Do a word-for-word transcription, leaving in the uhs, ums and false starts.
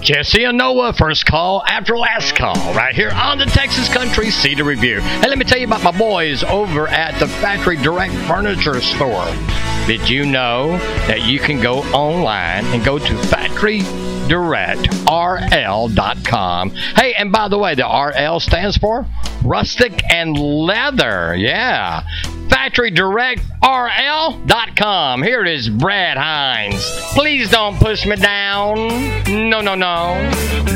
Jesse and Noah, first call after last call, right here on the Texas Country Cedar Review. Hey, let me tell you about my boys over at the Factory Direct Furniture Store. Did you know that you can go online and go to factory direct r l dot com? Hey, and by the way, the R L stands for Rustic and Leather. Yeah. factory direct r l dot com. Here it is, Brad Hines. Please don't push me down. No, no, no.